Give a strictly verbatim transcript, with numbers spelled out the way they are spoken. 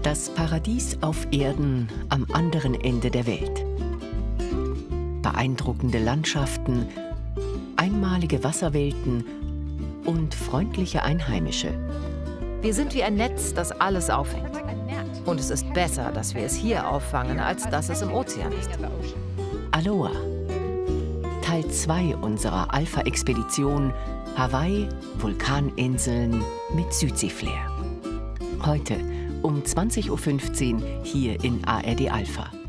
Das Paradies auf Erden am anderen Ende der Welt. Beeindruckende Landschaften, einmalige Wasserwelten und freundliche Einheimische. Wir sind wie ein Netz, das alles auffängt. Und es ist besser, dass wir es hier auffangen, als dass es im Ozean ist. Aloha. Teil zwei unserer Alpha-Expedition Hawaii, Vulkaninseln mit Südsee-Flair. Heute um zwanzig Uhr fünfzehn hier in A R D Alpha.